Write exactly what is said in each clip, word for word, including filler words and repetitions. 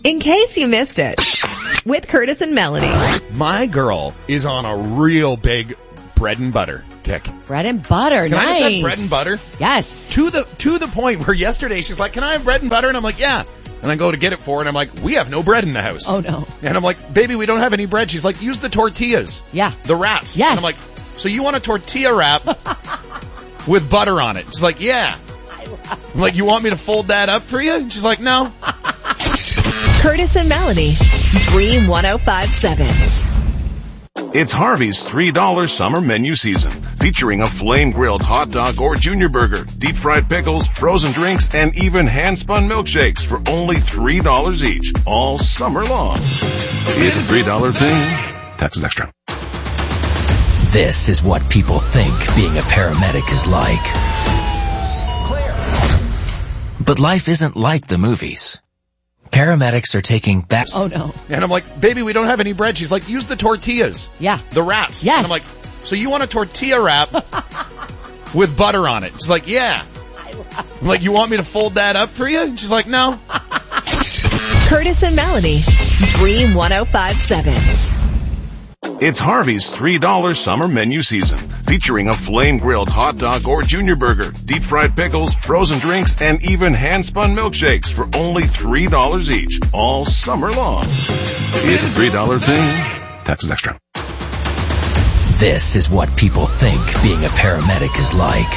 In case you missed it, with Curtis and Melanie. My girl is on a real big bread and butter kick. Bread and butter, Can nice. I just have bread and butter? Yes. To the to the point where yesterday she's like, can I have bread and butter? And I'm like, yeah. And I go to get it for her and I'm like, we have no bread in the house. Oh, no. And I'm like, baby, we don't have any bread. She's like, use the tortillas. Yeah. The wraps. Yes. And I'm like, so you want a tortilla wrap with butter on it? She's like, yeah. I'm like, you want me to fold that up for you? And she's like, no. Curtis and Melanie, Dream one oh five point seven. It's Harvey's three dollar summer menu season, featuring a flame-grilled hot dog or junior burger, deep-fried pickles, frozen drinks, and even hand-spun milkshakes for only three dollars each, all summer long. It's a three dollar thing. Taxes extra. This is what people think being a paramedic is like. But life isn't like the movies. Paramedics are taking back... Oh, no. And I'm like, baby, we don't have any bread. She's like, use the tortillas. Yeah. The wraps. Yes. And I'm like, so you want a tortilla wrap with butter on it? She's like, yeah. I'm like, you want me to fold that up for you? And she's like, no. Curtis and Melanie, Dream one oh five point seven. It's Harvey's three dollar summer menu season, featuring a flame-grilled hot dog or junior burger, deep-fried pickles, frozen drinks, and even hand-spun milkshakes for only three dollars each, all summer long. It's a three dollar thing. Taxes extra. This is what people think being a paramedic is like.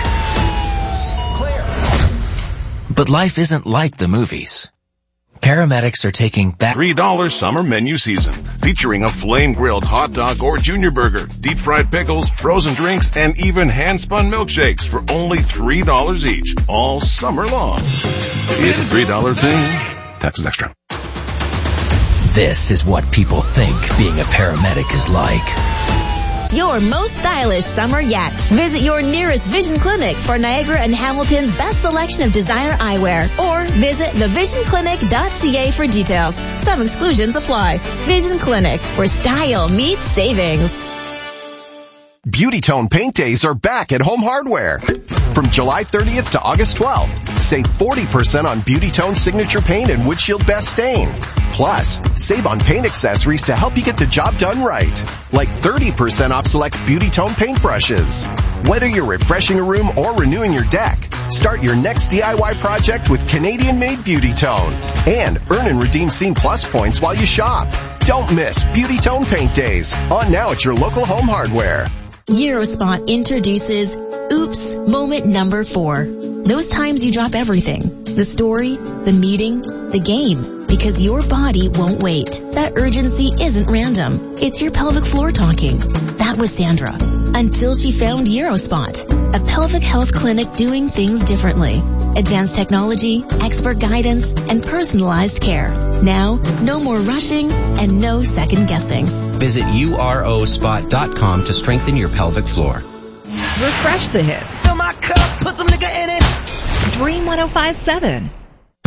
But life isn't like the movies. Paramedics are taking back... three dollar summer menu season, featuring a flame-grilled hot dog or junior burger, deep-fried pickles, frozen drinks, and even hand-spun milkshakes for only three dollars each, all summer long. It's a three dollar thing. Taxes extra. This is what people think being a paramedic is like. Your most stylish summer yet. Visit your nearest Vision Clinic for Niagara and Hamilton's best selection of designer eyewear, or visit the vision clinic dot c a for details. Some exclusions apply. Vision Clinic, where style meets savings. Beauty Tone Paint Days are back at Home Hardware. From July thirtieth to August twelfth, save forty percent on Beauty Tone Signature Paint and Windshield Best Stain. Plus, save on paint accessories to help you get the job done right. Like thirty percent off select Beauty Tone paint brushes. Whether you're refreshing a room or renewing your deck, start your next D I Y project with Canadian-made Beauty Tone. And earn and redeem Scene Plus points while you shop. Don't miss Beauty Tone Paint Days. On now at your local Home Hardware. Eurospot introduces Oops Moment Number Four. Those times you drop everything. The story, the meeting, the game. Because your body won't wait. That urgency isn't random. It's your pelvic floor talking. That was Sandra. Until she found Eurospot, a pelvic health clinic doing things differently. Advanced technology, expert guidance, and personalized care. Now, no more rushing and no second guessing. Visit U R O spot dot com to strengthen your pelvic floor. Refresh the hits. Fill my cup, put some nigga in it. Dream one oh five point seven.